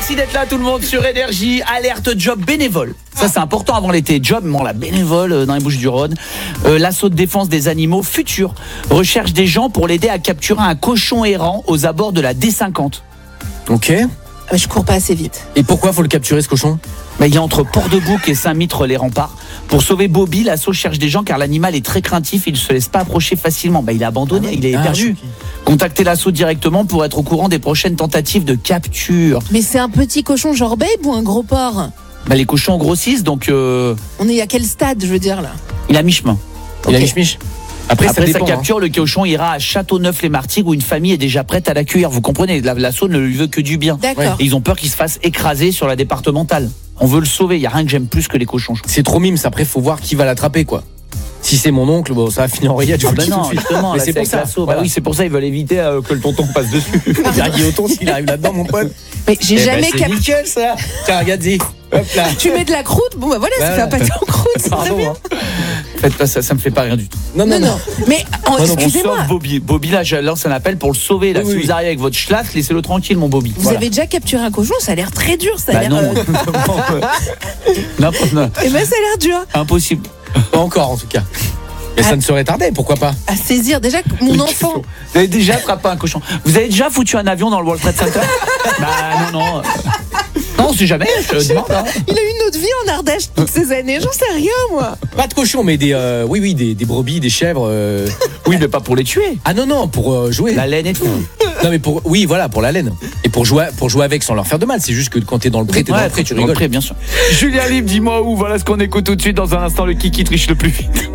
Merci d'être là tout le monde sur Énergie. Alerte job bénévole. Ça c'est important avant l'été. Job, la bénévole dans les Bouches-du-Rhône. L'assaut de défense des animaux Futur recherche des gens pour l'aider à capturer un cochon errant aux abords de la D50. Ok. Je cours pas assez vite. Et pourquoi faut le capturer ce cochon ? Il est entre Port-de-Bouc et Saint-Mitre-les-Remparts. Pour sauver Bobby, l'assaut cherche des gens car l'animal est très craintif, il ne se laisse pas approcher facilement. Il est abandonné, il est perdu. Contactez l'assaut directement pour être au courant des prochaines tentatives de capture. Mais c'est un petit cochon genre babe ou un gros porc ? Les cochons grossissent, donc On est à quel stade, je veux dire, là ? il a mi-chemin. Il a mich-mich. Après ça dépend, capture, le cochon ira à Châteauneuf-les-Martigues où une famille est déjà prête à l'accueillir. Vous comprenez, l'assaut ne lui veut que du bien. D'accord. Et ils ont peur qu'il se fasse écraser sur la départementale. On veut le sauver, il n'y a rien que j'aime plus que les cochons. C'est trop mimes, après faut voir qui va l'attraper quoi. Si c'est mon oncle, ça va finir en rillette. Non, justement, mais là, c'est pour ça. Voilà. Oui, c'est pour ça ils veulent éviter que le tonton passe dessus. Regarde Guilloton s'il arrive là-dedans mon pote. Mais j'ai jamais C'est nickel ça. Tiens, regarde-y. Hop là. Tu mets de la croûte, ça fait un pâté en croûte, c'est très bien. Faites pas ça, ça me fait pas rien du tout. Non. Mais excusez-moi, On sauve Bobby. Bobby là, je lance un appel pour le sauver. Là. Oui, si oui. vous arrivez avec votre schlass, laissez-le tranquille mon Bobby. vous avez déjà capturé un cochon, ça a l'air très dur, ça a l'air... non. Non, Eh ben ça a l'air dur impossible. Pas encore en tout cas. Mais ça ne serait tardé, pourquoi pas. à saisir. Déjà, mon enfant... Vous avez déjà attrapé un cochon. Vous avez déjà foutu un avion dans le World Trade Center? Non. Non, c'est jamais, je te demande. Hein. Il a eu une autre vie en Ardèche toutes ces années, j'en sais rien, moi. Pas de cochon, mais des brebis, des chèvres. Oui, mais pas pour les tuer. Ah non, pour jouer. La laine et tout. Non mais pour la laine. Et pour jouer avec sans leur faire de mal. C'est juste que quand t'es dans le pré, t'es dans le pré, tu dans le rigoles. pré, bien sûr. Julien Libre, dis-moi où. Voilà ce qu'on écoute tout de suite. Dans un instant, le Kiki triche le plus vite.